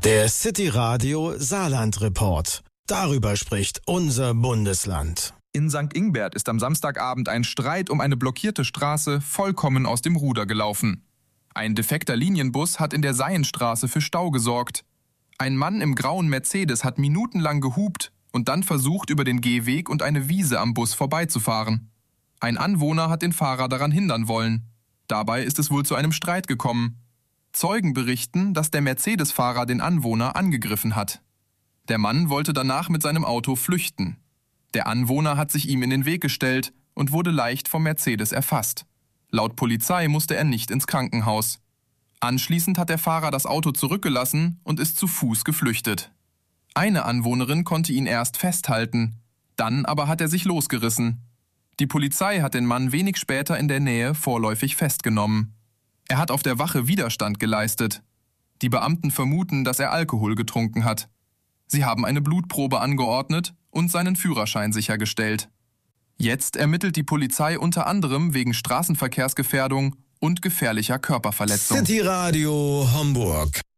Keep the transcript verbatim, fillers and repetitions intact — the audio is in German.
Der City Radio Saarland Report. Darüber spricht unser Bundesland. In Sankt Ingbert ist am Samstagabend ein Streit um eine blockierte Straße vollkommen aus dem Ruder gelaufen. Ein defekter Linienbus hat in der Seienstraße für Stau gesorgt. Ein Mann im grauen Mercedes hat minutenlang gehupt und dann versucht, über den Gehweg und eine Wiese am Bus vorbeizufahren. Ein Anwohner hat den Fahrer daran hindern wollen. Dabei ist es wohl zu einem Streit gekommen. Zeugen berichten, dass der Mercedes-Fahrer den Anwohner angegriffen hat. Der Mann wollte danach mit seinem Auto flüchten. Der Anwohner hat sich ihm in den Weg gestellt und wurde leicht vom Mercedes erfasst. Laut Polizei musste er nicht ins Krankenhaus. Anschließend hat der Fahrer das Auto zurückgelassen und ist zu Fuß geflüchtet. Eine Anwohnerin konnte ihn erst festhalten, dann aber hat er sich losgerissen. Die Polizei hat den Mann wenig später in der Nähe vorläufig festgenommen. Er hat auf der Wache Widerstand geleistet. Die Beamten vermuten, dass er Alkohol getrunken hat. Sie haben eine Blutprobe angeordnet und seinen Führerschein sichergestellt. Jetzt ermittelt die Polizei unter anderem wegen Straßenverkehrsgefährdung und gefährlicher Körperverletzung. City Radio Hamburg.